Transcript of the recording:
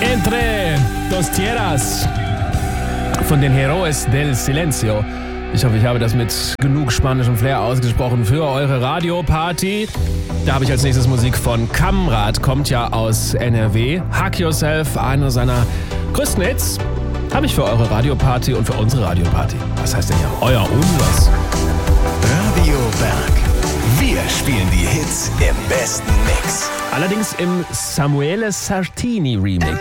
Entre dos tierras von den Héroes del Silencio. Ich hoffe, ich habe das mit genug spanischem Flair ausgesprochen für eure Radioparty. Da habe ich als nächstes Musik von Kamrat, kommt ja aus NRW. Hug Yourself, einer seiner größten Hits, habe ich für eure Radioparty und für unsere Radioparty. Was heißt denn ja euer was? Radio Berg. Wir spielen die Hits im besten Mix. Allerdings im Samuele Sartini Remix.